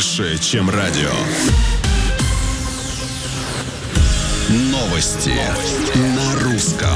больше, чем радио. Новости на русском.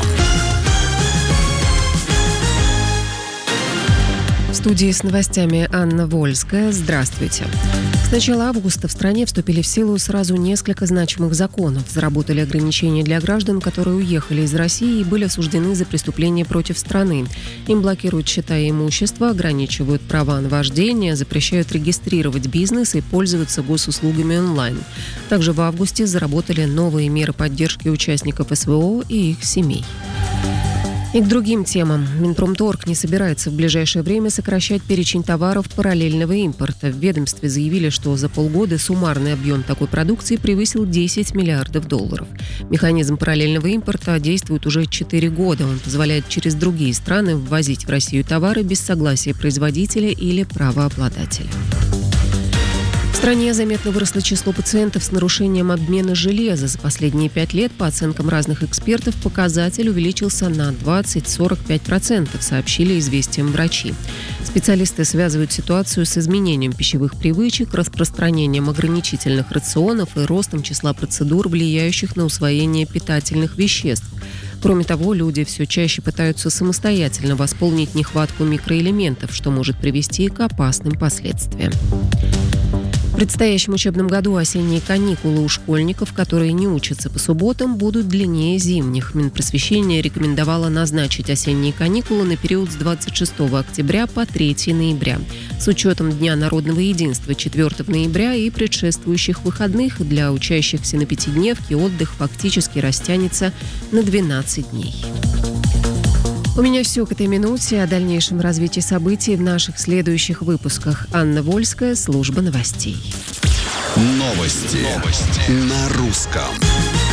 В студии с новостями Анна Вольская. Здравствуйте. С начала августа в стране вступили в силу сразу несколько значимых законов. Заработали ограничения для граждан, которые уехали из России и были осуждены за преступления против страны. Им блокируют счета и имущество, ограничивают права на вождение, запрещают регистрировать бизнес и пользоваться госуслугами онлайн. Также в августе заработали новые меры поддержки участников СВО и их семей. И к другим темам. Минпромторг не собирается в ближайшее время сокращать перечень товаров параллельного импорта. В ведомстве заявили, что за полгода суммарный объем такой продукции превысил 10 миллиардов долларов. Механизм параллельного импорта действует уже 4 года. Он позволяет через другие страны ввозить в Россию товары без согласия производителя или правообладателя. В стране заметно выросло число пациентов с нарушением обмена железа. За последние 5 лет, по оценкам разных экспертов, показатель увеличился на 20-45%, сообщили «Известиям» врачи. Специалисты связывают ситуацию с изменением пищевых привычек, распространением ограничительных рационов и ростом числа процедур, влияющих на усвоение питательных веществ. Кроме того, люди все чаще пытаются самостоятельно восполнить нехватку микроэлементов, что может привести к опасным последствиям. В предстоящем учебном году осенние каникулы у школьников, которые не учатся по субботам, будут длиннее зимних. Минпросвещение рекомендовало назначить осенние каникулы на период с 26 октября по 3 ноября. С учетом Дня народного единства 4 ноября и предшествующих выходных для учащихся на пятидневке отдых фактически растянется на 12 дней. У меня все к этой минуте. О дальнейшем развитии событий в наших следующих выпусках. Анна Вольская, служба новостей. Новости на русском.